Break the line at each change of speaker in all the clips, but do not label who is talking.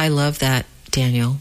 I love that, Daniel.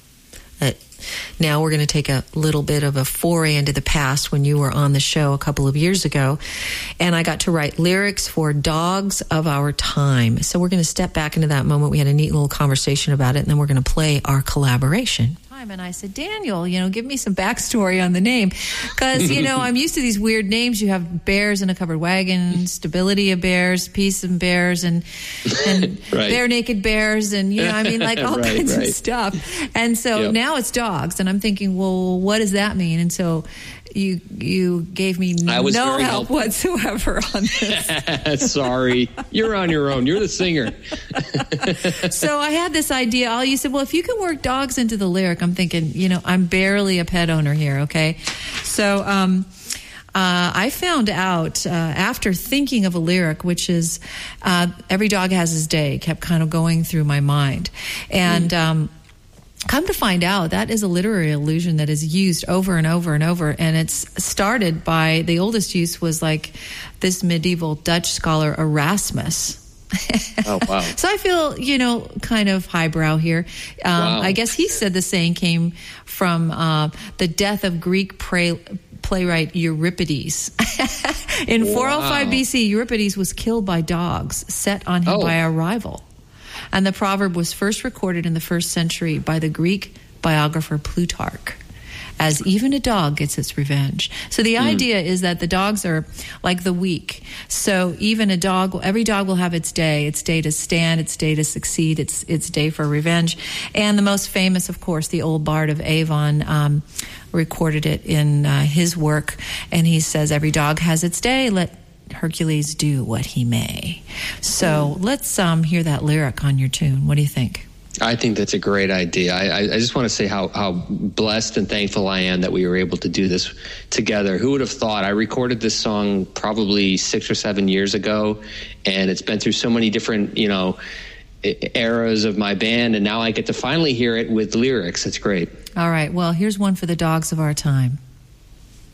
Now we're going to take a little bit of a foray into the past when you were on the show a couple of years ago, and I got to write lyrics for Dogs of Our Time. So we're going to step back into that moment. We had a neat little conversation about it, and then we're going to play our collaboration. And I said, Daniel, give me some backstory on the name. Because, I'm used to these weird names. You have bears in a covered wagon, stability of bears, peace of bears, and right. Bare naked bears, and, all kinds of stuff. And so now it's dogs. And I'm thinking, well, what does that mean? And so you gave me no help whatsoever on this.
Sorry. You're on your own. You're the singer.
So I had this idea. You said, well, if you can work dogs into the lyric, I'm thinking, I'm barely a pet owner here, okay? So I found out after thinking of a lyric, which is every dog has his day, kept kind of going through my mind. And come to find out, that is a literary allusion that is used over and over and over. And it's started by, the oldest use was like this medieval Dutch scholar Erasmus.
Oh, wow.
So I feel, kind of highbrow here.
Wow.
I guess he said the saying came from the death of Greek playwright Euripides. In 405 BC, Euripides was killed by dogs set on him by a rival. And the proverb was first recorded in the 1st century by the Greek biographer Plutarch, as even a dog gets its revenge. So the idea is that the dogs are like the weak. So even every dog will have its day to stand, its day to succeed, its day for revenge. And the most famous, of course, the old bard of Avon recorded it in his work. And he says, every dog has its day, let Hercules do what he may. So let's hear that lyric on your tune. What do you think?
I think that's a great idea. I just want to say how blessed and thankful I am that we were able to do this together. Who would have thought? I recorded this song probably 6 or 7 years ago, and it's been through so many different, eras of my band, and now I get to finally hear it with lyrics. It's great.
All right. Well, here's one for the dogs of our time.